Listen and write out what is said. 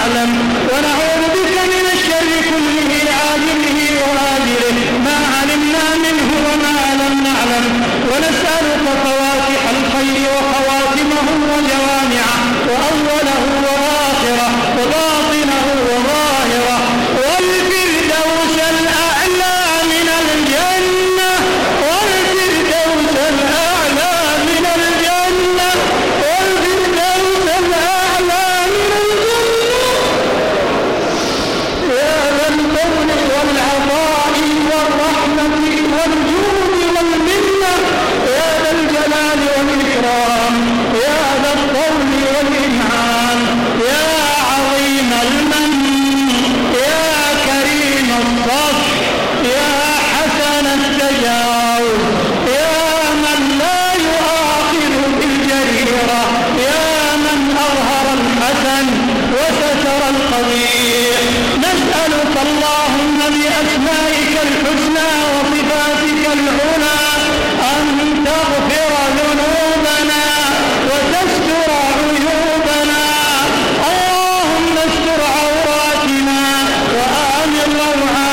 نعلم ونعوذ بك من الشر كله عاجله وآجله ما علمنا منه وما لم نعلم ونسألك فواتح الخير وخواتمه وجوامعه وأوله وآخره وباطنه وظاهره والفردوس الأعلى من الجنة والفردوس الأعلى من الجنة والفردوس الأعلى من الجنة يا ذا الفضل والعطاء والرحمة والجود والمنة يا ذا الجلال والإكرام يا ذا الطول والإنعام يا عظيم المن يا كريم الصف يا حسن التجاوز يا من لا يؤاخذ بالجريرة يا من أظهر الحسن وستر القبيح نسألك اللهم بأسمائك الحسنى وصفاتك العلى أن تغفر ذنوبنا وتستر عيوبنا اللهم استر عوراتنا وآمن روعاتنا